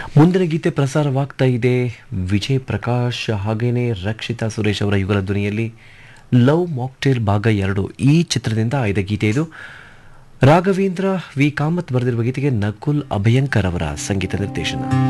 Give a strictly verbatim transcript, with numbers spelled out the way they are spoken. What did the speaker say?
ಮುಂದಿನ ಗೀತೆ ಪ್ರಸಾರವಾಗ್ತಾ ಇದೆ. ವಿಜಯ್ ಪ್ರಕಾಶ್ ಹಾಗೇನೆ ರಕ್ಷಿತಾ ಸುರೇಶ್ ಅವರ ಯುಗಲ ಧ್ವನಿಯಲ್ಲಿ ಲವ್ ಮಾಕ್ಟೇಲ್ ಭಾಗ ಎರಡು ಈ ಚಿತ್ರದಿಂದ ಆಯ್ದ ಗೀತೆ ಇದು. ರಾಘವೇಂದ್ರ ವಿ ಕಾಮತ್ ಬರೆದಿರುವ ಗೀತೆಗೆ ನಕುಲ್ ಅಭಯಂಕರ್ ಅವರ ಸಂಗೀತ ನಿರ್ದೇಶನ.